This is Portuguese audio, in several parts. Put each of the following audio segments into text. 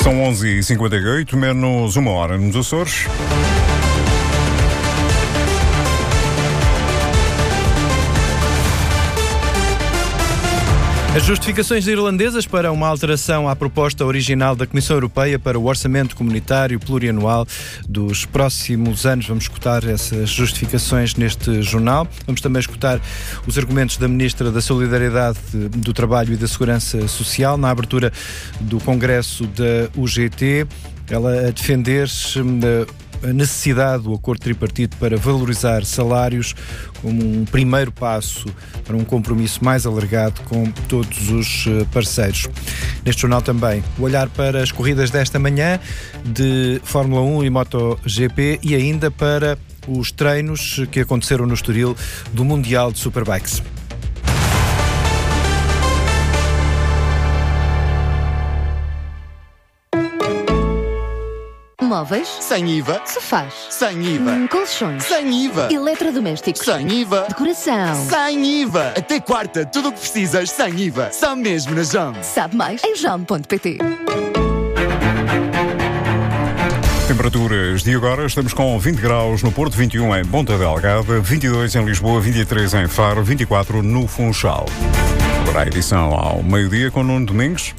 São 11h58, menos uma hora nos Açores. As justificações irlandesas para uma alteração à proposta original da Comissão Europeia para o Orçamento Comunitário Plurianual dos próximos anos. Vamos escutar essas justificações neste jornal. Vamos também escutar os argumentos da Ministra da Solidariedade, do Trabalho e da Segurança Social na abertura do Congresso da UGT. Ela a defender-se a necessidade do acordo tripartite para valorizar salários como um primeiro passo para um compromisso mais alargado com todos os parceiros. Neste jornal também o olhar para as corridas desta manhã de Fórmula 1 e MotoGP e ainda para os treinos que aconteceram no Estoril do Mundial de Superbikes. Móveis? Sem IVA. Sofás? Sem IVA. Colchões? Sem IVA. Eletrodomésticos? Sem IVA. Decoração? Sem IVA. Até quarta, tudo o que precisas sem IVA. Só mesmo na JAM. Sabe mais em jam.pt. Temperaturas de agora, estamos com 20 graus no Porto, 21 em Ponta Delgada, 22 em Lisboa, 23 em Faro, 24 no Funchal. Agora a edição ao meio-dia com Nuno Domingos.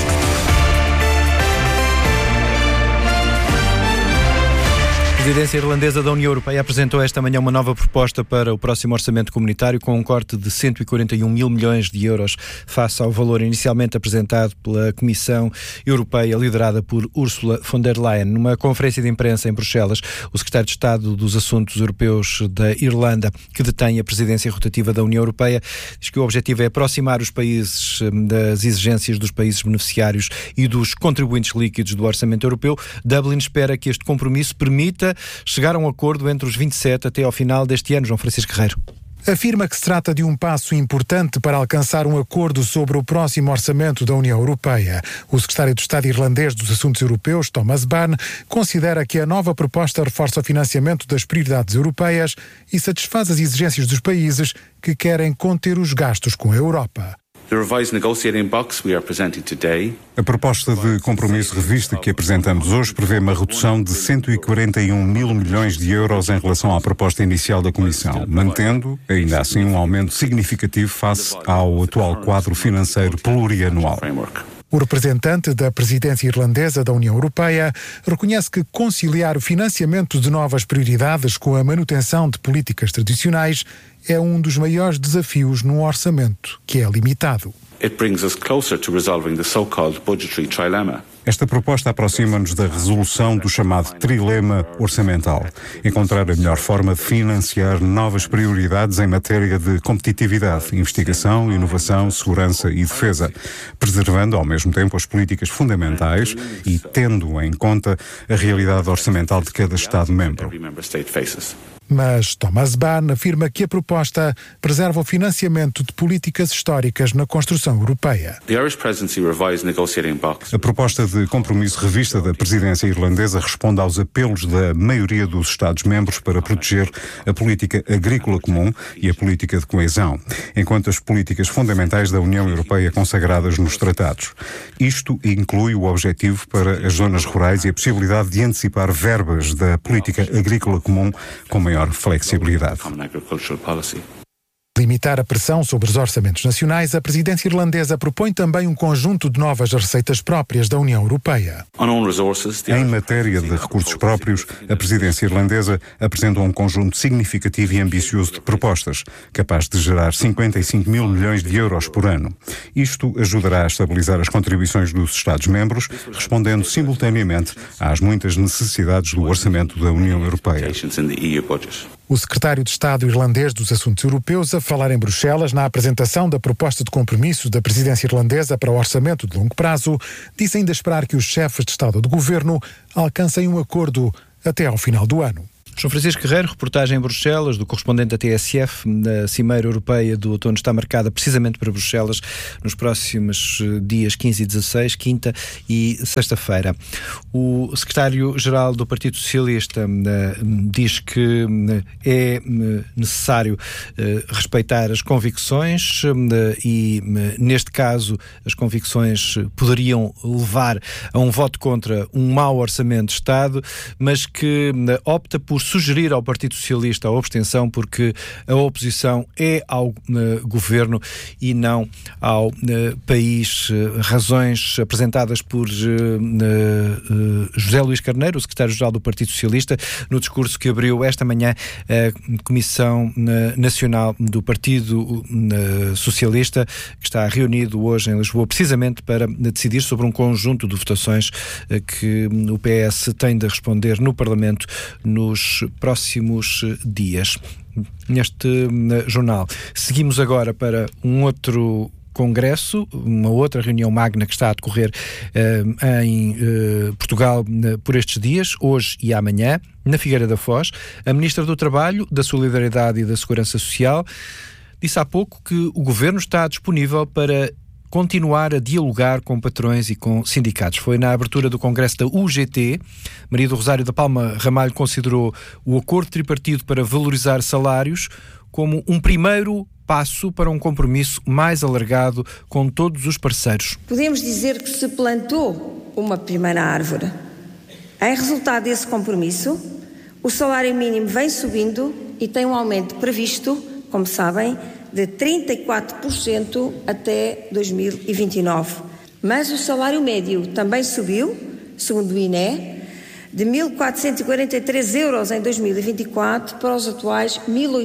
A presidência irlandesa da União Europeia apresentou esta manhã uma nova proposta para o próximo orçamento comunitário com um corte de 141 mil milhões de euros face ao valor inicialmente apresentado pela Comissão Europeia liderada por Ursula von der Leyen. Numa conferência de imprensa em Bruxelas, o secretário de Estado dos Assuntos Europeus da Irlanda, que detém a presidência rotativa da União Europeia, diz que o objetivo é aproximar os países das exigências dos países beneficiários e dos contribuintes líquidos do orçamento europeu. Dublin espera que este compromisso permita chegar a um acordo entre os 27 até ao final deste ano. João Francisco Guerreiro. Afirma que se trata de um passo importante para alcançar um acordo sobre o próximo orçamento da União Europeia. O secretário de Estado irlandês dos Assuntos Europeus, Thomas Byrne, considera que a nova proposta reforça o financiamento das prioridades europeias e satisfaz as exigências dos países que querem conter os gastos com a Europa. A proposta de compromisso revista que apresentamos hoje prevê uma redução de 141 mil milhões de euros em relação à proposta inicial da Comissão, mantendo, ainda assim, um aumento significativo face ao atual quadro financeiro plurianual. O representante da presidência irlandesa da União Europeia reconhece que conciliar o financiamento de novas prioridades com a manutenção de políticas tradicionais é um dos maiores desafios num orçamento que é limitado. Esta proposta aproxima-nos da resolução do chamado trilema orçamental. Encontrar a melhor forma de financiar novas prioridades em matéria de competitividade, investigação, inovação, segurança e defesa, preservando ao mesmo tempo as políticas fundamentais e tendo em conta a realidade orçamental de cada Estado-membro. Mas Thomas Byrne afirma que a proposta preserva o financiamento de políticas históricas na construção europeia. A proposta de compromisso revista da presidência irlandesa responde aos apelos da maioria dos Estados-membros para proteger a política agrícola comum e a política de coesão, enquanto as políticas fundamentais da União Europeia consagradas nos tratados. Isto inclui o objetivo para as zonas rurais e a possibilidade de antecipar verbas da política agrícola comum com maior flexibilidade. Limitar a pressão sobre os orçamentos nacionais, a presidência irlandesa propõe também um conjunto de novas receitas próprias da União Europeia. Em matéria de recursos próprios, a presidência irlandesa apresenta um conjunto significativo e ambicioso de propostas, capaz de gerar 55 mil milhões de euros por ano. Isto ajudará a estabilizar as contribuições dos Estados-membros, respondendo simultaneamente às muitas necessidades do orçamento da União Europeia. O secretário de Estado irlandês dos Assuntos Europeus, a falar em Bruxelas na apresentação da proposta de compromisso da presidência irlandesa para o orçamento de longo prazo, disse ainda esperar que os chefes de Estado ou de Governo alcancem um acordo até ao final do ano. João Francisco Guerreiro, reportagem em Bruxelas, do correspondente da TSF. A Cimeira Europeia do Outono está marcada precisamente para Bruxelas nos próximos dias 15 e 16, quinta e sexta-feira. O secretário-geral do Partido Socialista diz que é necessário respeitar as convicções e, neste caso, as convicções poderiam levar a um voto contra um mau orçamento de Estado, mas que opta por sugerir ao Partido Socialista a abstenção porque a oposição é ao governo e não ao país. Razões apresentadas por José Luís Carneiro, o secretário-geral do Partido Socialista, no discurso que abriu esta manhã a Comissão Nacional do Partido Socialista, que está reunido hoje em Lisboa precisamente para decidir sobre um conjunto de votações que o PS tem de responder no Parlamento nos próximos dias. Neste jornal seguimos agora para um outro congresso, uma outra reunião magna que está a decorrer em Portugal por estes dias, hoje e amanhã, na Figueira da Foz. A Ministra do Trabalho, da Solidariedade e da Segurança Social disse há pouco que o Governo está disponível para continuar a dialogar com patrões e com sindicatos. Foi na abertura do congresso da UGT. Maria do Rosário da Palma Ramalho considerou o acordo tripartido para valorizar salários como um primeiro passo para um compromisso mais alargado com todos os parceiros. Podemos dizer que se plantou uma primeira árvore. Em resultado desse compromisso, o salário mínimo vem subindo e tem um aumento previsto, como sabem, de 34% até 2029. Mas o salário médio também subiu, segundo o INE, de 1.443 euros em 2024 para os atuais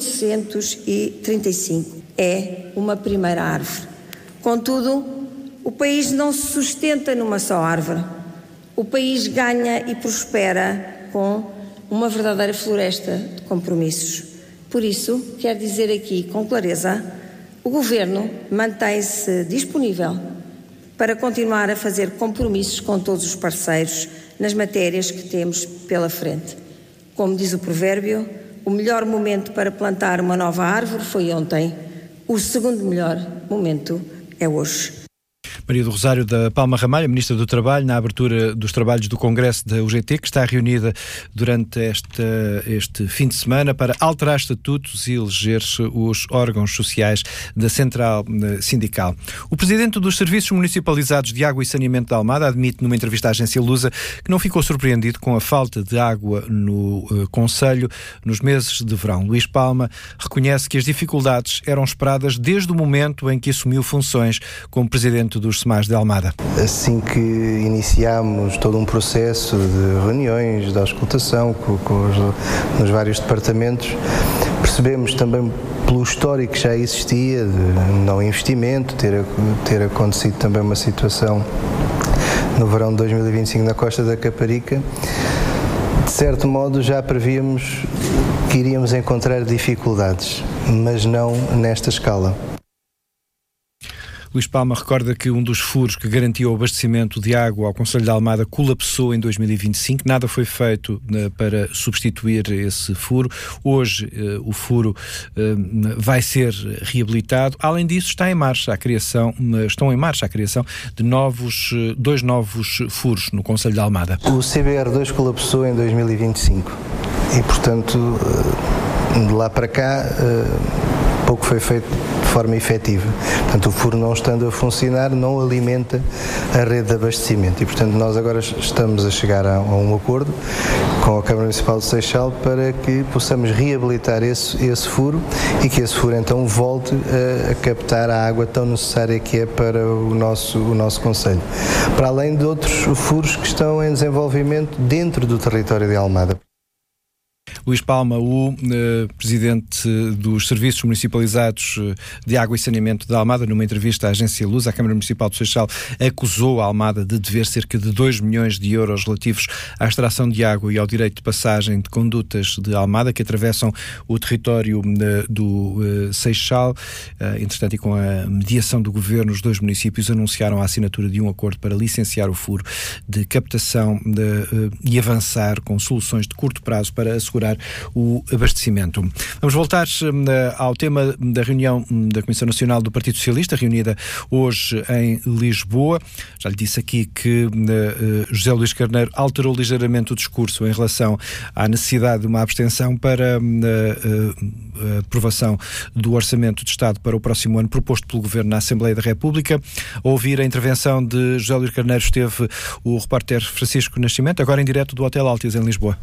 1.835. É uma primeira árvore. Contudo, o país não se sustenta numa só árvore. O país ganha e prospera com uma verdadeira floresta de compromissos. Por isso, quero dizer aqui com clareza, o Governo mantém-se disponível para continuar a fazer compromissos com todos os parceiros nas matérias que temos pela frente. Como diz o provérbio, o melhor momento para plantar uma nova árvore foi ontem, o segundo melhor momento é hoje. Maria do Rosário da Palma Ramalho, Ministra do Trabalho, na abertura dos trabalhos do Congresso da UGT, que está reunida durante este fim de semana para alterar estatutos e eleger os órgãos sociais da Central Sindical. O Presidente dos Serviços Municipalizados de Água e Saneamento da Almada admite numa entrevista à agência Lusa que não ficou surpreendido com a falta de água no Concelho nos meses de verão. Luís Palma reconhece que as dificuldades eram esperadas desde o momento em que assumiu funções como Presidente dos SEMAS de Almada. Assim que iniciámos todo um processo de reuniões, de auscultação nos vários departamentos, percebemos também pelo histórico que já existia de não investimento, ter acontecido também uma situação no verão de 2025 na Costa da Caparica. De certo modo já prevíamos que iríamos encontrar dificuldades, mas não nesta escala. Luís Palma recorda que um dos furos que garantiu o abastecimento de água ao Concelho de Almada colapsou em 2025. Nada foi feito para substituir esse furo. Hoje o furo vai ser reabilitado. Além disso, estão em marcha a criação de dois novos furos no Concelho de Almada. O CBR2 colapsou em 2025 e, portanto, de lá para cá pouco foi feito de forma efetiva. Portanto, o furo não estando a funcionar não alimenta a rede de abastecimento e, portanto, nós agora estamos a chegar a um acordo com a Câmara Municipal de Seixal para que possamos reabilitar esse furo e que esse furo então volte a captar a água tão necessária que é para o nosso concelho. Para além de outros furos que estão em desenvolvimento dentro do território de Almada. Luís Palma, o Presidente dos Serviços Municipalizados de Água e Saneamento da Almada, numa entrevista à agência Luz, à Câmara Municipal de Seixal, acusou a Almada de dever cerca de 2 milhões de euros relativos à extração de água e ao direito de passagem de condutas de Almada que atravessam o território do Seixal. Entretanto, e com a mediação do Governo, os dois municípios anunciaram a assinatura de um acordo para licenciar o furo de captação e avançar com soluções de curto prazo para assegurar assegurar o abastecimento. Vamos voltar ao tema da reunião da Comissão Nacional do Partido Socialista, reunida hoje em Lisboa. Já lhe disse aqui que José Luís Carneiro alterou ligeiramente o discurso em relação à necessidade de uma abstenção para a aprovação do Orçamento de Estado para o próximo ano, proposto pelo Governo na Assembleia da República. A ouvir a intervenção de José Luís Carneiro esteve o repórter Francisco Nascimento, agora em direto do Hotel Altius, em Lisboa.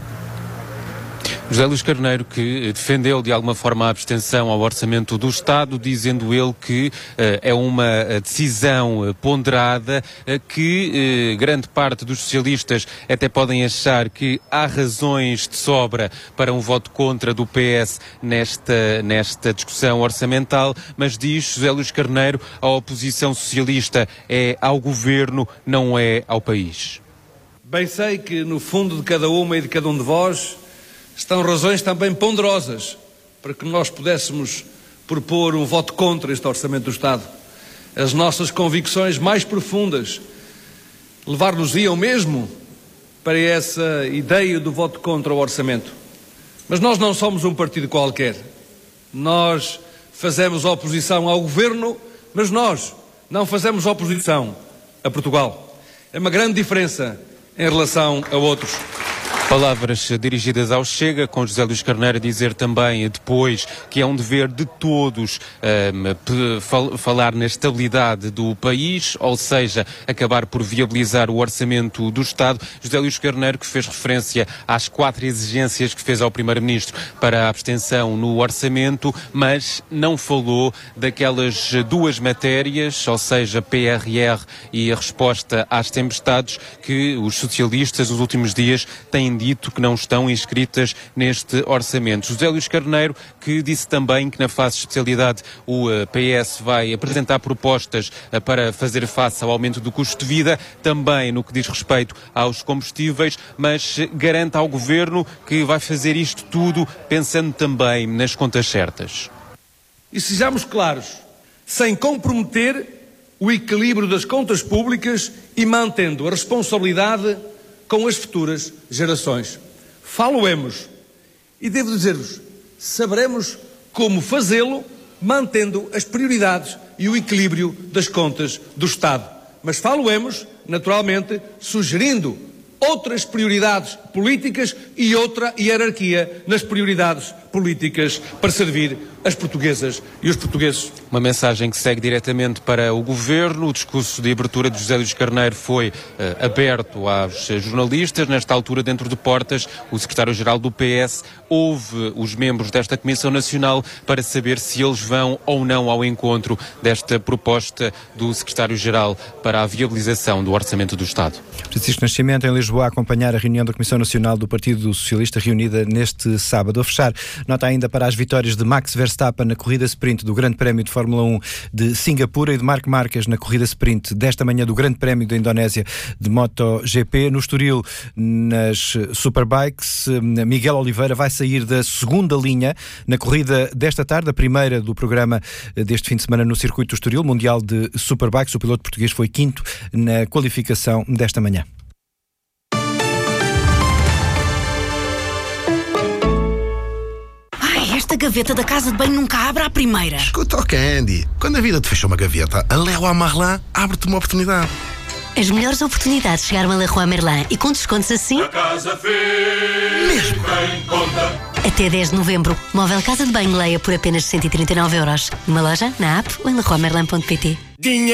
José Luís Carneiro, que defendeu de alguma forma a abstenção ao Orçamento do Estado, dizendo ele que é uma decisão ponderada, que grande parte dos socialistas até podem achar que há razões de sobra para um voto contra do PS nesta discussão orçamental, mas diz José Luís Carneiro, a oposição socialista é ao governo, não é ao país. Bem sei que no fundo de cada uma e de cada um de vós estão razões também ponderosas para que nós pudéssemos propor um voto contra este Orçamento do Estado. As nossas convicções mais profundas levar-nos-iam mesmo para essa ideia do voto contra o Orçamento. Mas nós não somos um partido qualquer. Nós fazemos oposição ao Governo, mas nós não fazemos oposição a Portugal. É uma grande diferença em relação a outros. Palavras dirigidas ao Chega, com José Luís Carneiro a dizer também depois que é um dever de todos falar na estabilidade do país, ou seja, acabar por viabilizar o orçamento do Estado. José Luís Carneiro, que fez referência às 4 exigências que fez ao Primeiro-Ministro para a abstenção no orçamento, mas não falou daquelas 2 matérias, ou seja, PRR e a resposta às tempestades, que os socialistas nos últimos dias têm dito que não estão inscritas neste orçamento. José Luís Carneiro, que disse também que na fase de especialidade o PS vai apresentar propostas para fazer face ao aumento do custo de vida, também no que diz respeito aos combustíveis, mas garante ao Governo que vai fazer isto tudo pensando também nas contas certas. E sejamos claros, sem comprometer o equilíbrio das contas públicas e mantendo a responsabilidade com as futuras gerações. Falo-emos e devo dizer-vos, saberemos como fazê-lo mantendo as prioridades e o equilíbrio das contas do Estado. Mas falo-emos, naturalmente, sugerindo outras prioridades políticas e outra hierarquia nas prioridades políticas para servir as portuguesas e os portugueses. Uma mensagem que segue diretamente para o Governo. O discurso de abertura de José Luís Carneiro foi aberto aos jornalistas. Nesta altura, dentro de portas, o secretário-geral do PS ouve os membros desta Comissão Nacional para saber se eles vão ou não ao encontro desta proposta do secretário-geral para a viabilização do Orçamento do Estado. Francisco Nascimento, em Lisboa, a acompanhar a reunião da Comissão Nacional do Partido Socialista, reunida neste sábado. A fechar, nota ainda para as vitórias de Max Verstappen na corrida sprint do Grande Prémio de Fórmula 1 de Singapura e de Marc Marquez na corrida sprint desta manhã do Grande Prémio da Indonésia de MotoGP. No Estoril, nas Superbikes, Miguel Oliveira vai sair da segunda linha na corrida desta tarde, a primeira do programa deste fim de semana no circuito do Estoril, Mundial de Superbikes. O piloto português foi 5º na qualificação desta manhã. Esta gaveta da casa de banho nunca abre à primeira. Escuta, Candy, quando a vida te fechou uma gaveta, a Leroy Merlin abre-te uma oportunidade. As melhores oportunidades chegaram a Leroy Merlin e com descontos assim... A casa fez mesmo em conta. Até 10 de novembro, móvel casa de banho Leia por apenas 139€. Numa loja, na app ou em leroymerlin.pt.